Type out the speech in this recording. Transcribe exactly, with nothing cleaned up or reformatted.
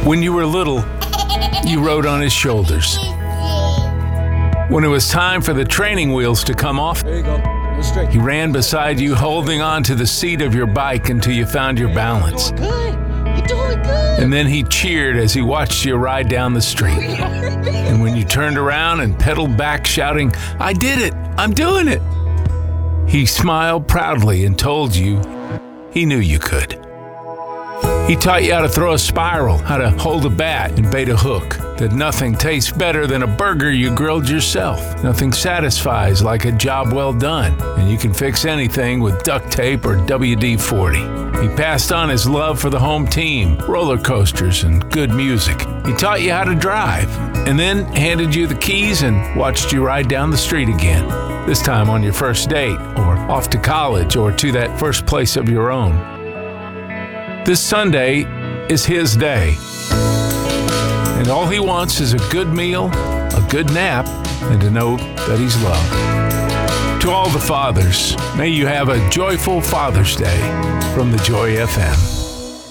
When you were little, you rode on his shoulders. When it was time for the training wheels to come off, There you go. Go straight. he ran beside you, holding on to the seat of your bike until you found your balance. You're doing good. You're doing good. And then he cheered as he watched you ride down the street. And when you turned around and pedaled back shouting, "I did it! I'm doing it!" he smiled proudly and told you he knew you could. He taught you how to throw a spiral, how to hold a bat and bait a hook, that nothing tastes better than a burger you grilled yourself. Nothing satisfies like a job well done, and you can fix anything with duct tape or W D forty. He passed on his love for the home team, roller coasters, and good music. He taught you how to drive, and then handed you the keys and watched you ride down the street again, this time on your first date, or off to college, or to that first place of your own. This Sunday is his day, and all he wants is a good meal, a good nap, and to know that he's loved. To all the fathers, may you have a joyful Father's Day from the Joy F M.